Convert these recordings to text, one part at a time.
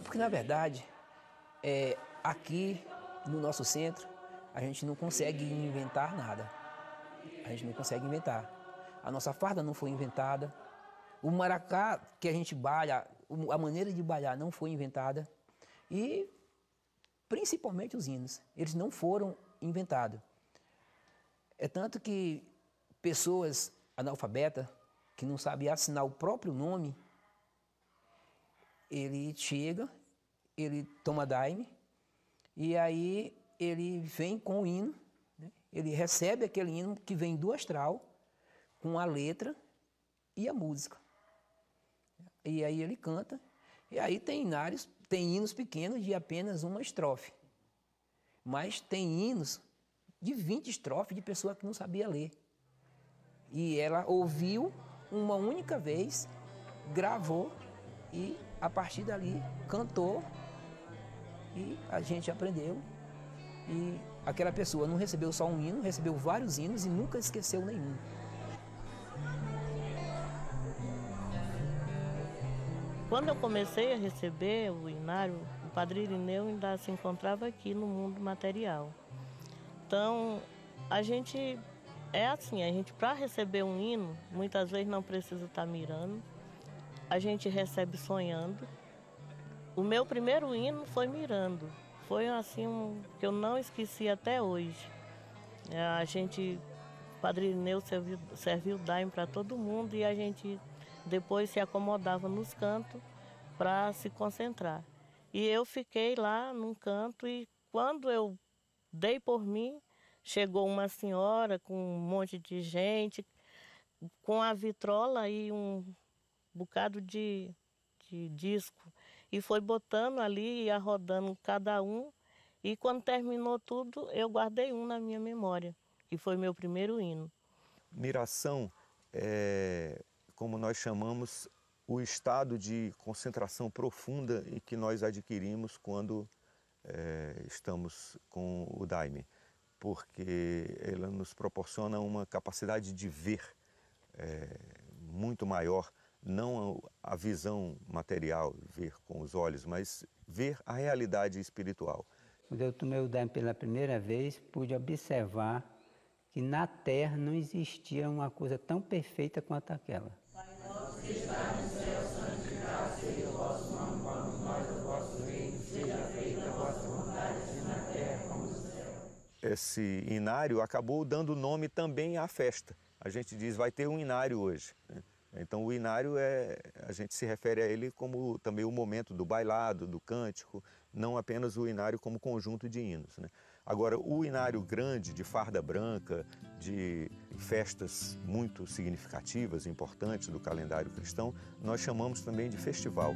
porque, na verdade, aqui no nosso centro, a gente não consegue inventar nada. A gente não consegue inventar. A nossa farda não foi inventada. O maracá que a gente baila, a maneira de bailar não foi inventada. E, principalmente, os hinos. Eles não foram inventados. É tanto que pessoas analfabetas, que não sabem assinar o próprio nome, ele chega, ele toma daime, e aí ele vem com o hino, né? Ele recebe aquele hino que vem do astral, com a letra e a música. E aí ele canta, e aí tem hinos pequenos de apenas uma estrofe. Mas tem hinos de 20 estrofes de pessoa que não sabia ler. E ela ouviu uma única vez, gravou e a partir dali cantou e a gente aprendeu. E aquela pessoa não recebeu só um hino, recebeu vários hinos e nunca esqueceu nenhum. Quando eu comecei a receber o inário, o Padre Irineu ainda se encontrava aqui no mundo material. Então, a gente para receber um hino, muitas vezes não precisa estar mirando, a gente recebe sonhando. O meu primeiro hino foi mirando, foi assim que eu não esqueci até hoje. O Padre Irineu serviu daime para todo mundo e a gente depois se acomodava nos cantos para se concentrar. E eu fiquei lá num canto e quando eu dei por mim, chegou uma senhora com um monte de gente, com a vitrola e um bocado de disco. E foi botando ali, ia rodando cada um. E quando terminou tudo, eu guardei um na minha memória, que foi meu primeiro hino. Miração é, como nós chamamos, o estado de concentração profunda em que nós adquirimos quando estamos com o daime, porque ela nos proporciona uma capacidade de ver muito maior, não a visão material, ver com os olhos, mas ver a realidade espiritual. Quando eu tomei o daime pela primeira vez, pude observar que na Terra não existia uma coisa tão perfeita quanto aquela. Pai nosso que está no céu, santificado seja o vosso nome, vamos nós o vosso reino, seja feita a vossa vontade, assim na terra como no céu. Esse inário acabou dando nome também à festa. A gente diz, vai ter um inário hoje, né? Então o inário a gente se refere a ele como também o momento do bailado, do cântico, não apenas o inário como conjunto de hinos, né? Agora, o inário grande, de farda branca, de festas muito significativas, importantes do calendário cristão, nós chamamos também de festival.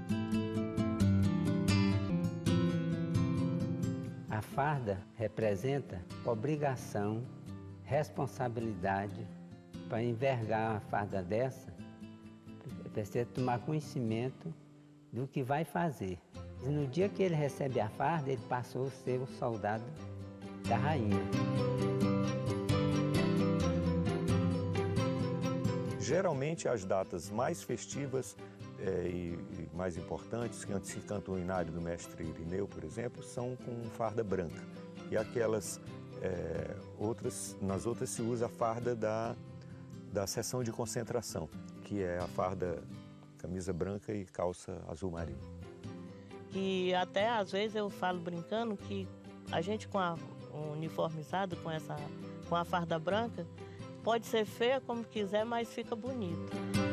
A farda representa obrigação, responsabilidade. Para envergar uma farda dessa, precisa tomar conhecimento do que vai fazer. E no dia que ele recebe a farda, ele passou a ser o soldado da rainha. Geralmente as datas mais festivas e mais importantes, que antes se canta o inário do mestre Irineu, por exemplo, são com farda branca. E aquelas nas outras se usa a farda da sessão de concentração, que é a farda camisa branca e calça azul marinho. E até às vezes eu falo brincando que a gente uniformizado com a farda branca, pode ser feia como quiser, mas fica bonito.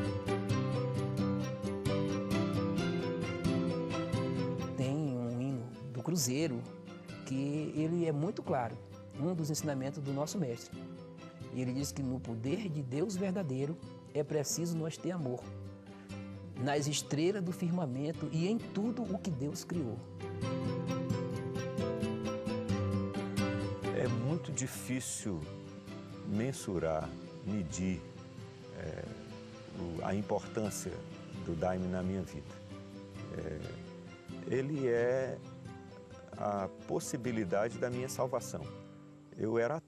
Tem um hino do Cruzeiro que ele é muito claro, um dos ensinamentos do nosso mestre. E ele diz que no poder de Deus verdadeiro é preciso nós ter amor, nas estrelas do firmamento e em tudo o que Deus criou. É muito difícil mensurar, medir a importância do daime na minha vida. Ele é a possibilidade da minha salvação. Eu era